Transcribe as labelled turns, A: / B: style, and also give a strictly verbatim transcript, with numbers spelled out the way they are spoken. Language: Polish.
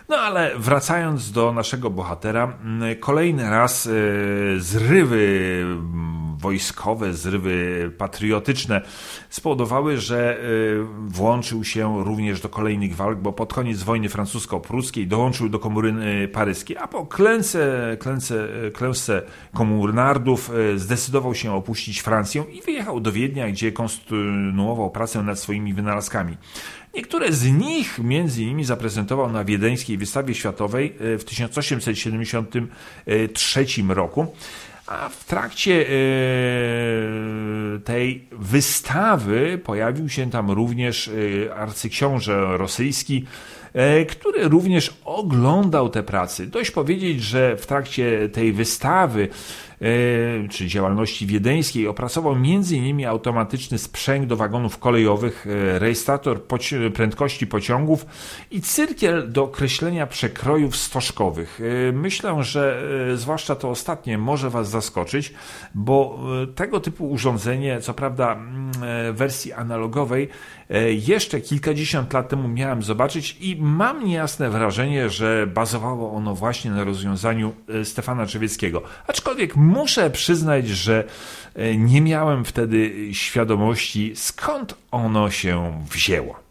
A: No ale wracając do naszego bohatera, kolejny raz zrywy wojskowe, zrywy patriotyczne spowodowały, że włączył się również do kolejnych walk, bo pod koniec wojny francusko-pruskiej dołączył do komuny paryskiej, a po klęce, klęce, klęsce komunardów zdecydował się opuścić Francję i wyjechał do Wiednia, gdzie kontynuował pracę nad swoimi wynalazkami. Niektóre z nich między innymi zaprezentował na wiedeńskiej wystawie światowej w tysiąc osiemset siedemdziesiątym trzecim roku. A w trakcie tej wystawy pojawił się tam również arcyksiąże rosyjski, który również oglądał te prace. Dość powiedzieć, że w trakcie tej wystawy czy działalności wiedeńskiej opracował między innymi automatyczny sprzęg do wagonów kolejowych, rejestrator poci- prędkości pociągów i cyrkiel do kreślenia przekrojów stożkowych. Myślę, że zwłaszcza to ostatnie może Was zaskoczyć, bo tego typu urządzenie, co prawda w wersji analogowej, jeszcze kilkadziesiąt lat temu miałem zobaczyć i mam niejasne wrażenie, że bazowało ono właśnie na rozwiązaniu Stefana Drzewieckiego. Aczkolwiek muszę przyznać, że nie miałem wtedy świadomości, skąd ono się wzięło.